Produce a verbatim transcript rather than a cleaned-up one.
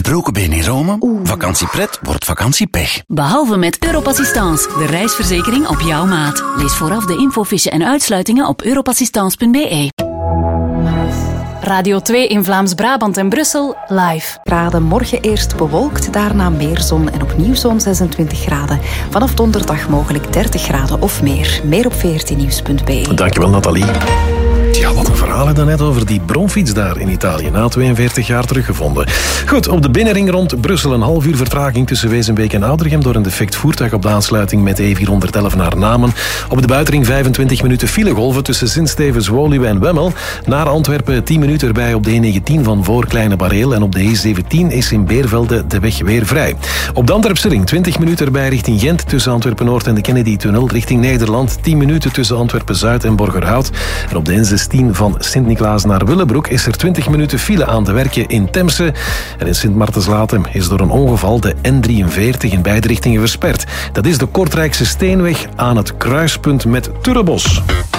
Gebroken been in Rome? Vakantiepret wordt vakantiepech. Behalve met Europassistance, de reisverzekering op jouw maat. Lees vooraf de infofiche en uitsluitingen op europassistance punt b e. Radio twee in Vlaams-Brabant en Brussel, live. Graden, morgen eerst bewolkt, daarna meer zon en opnieuw zo'n zesentwintig graden. Vanaf donderdag mogelijk dertig graden of meer. Meer op veertien nieuws punt b e. Dankjewel, Nathalie. Ja, wat een verhaal hè, daarnet over die bromfiets daar in Italië. Na tweeënveertig jaar teruggevonden. Goed, op de binnenring rond Brussel een half uur vertraging tussen Wezenbeek en Oudergem door een defect voertuig op de aansluiting met E vierhonderdelf naar Namen. Op de buitenring vijfentwintig minuten filegolven tussen Sint-Stevens, Woluwe en Wemmel. Naar Antwerpen tien minuten erbij op de E negentien van voor Kleine Bareel. En op de E zeventien is in Beervelde de weg weer vrij. Op de Antwerpse ring twintig minuten erbij richting Gent tussen Antwerpen-Noord en de Kennedy-tunnel. Richting Nederland tien minuten tussen Antwerpen-Zuid en Borgerhout. En op de N zestien van Sint-Niklaas naar Willebroek is er twintig minuten file aan te werken in Temse. En in Sint-Martens-Latem is door een ongeval de N drieënveertig in beide richtingen versperd. Dat is de Kortrijkse Steenweg aan het kruispunt met Turrebos.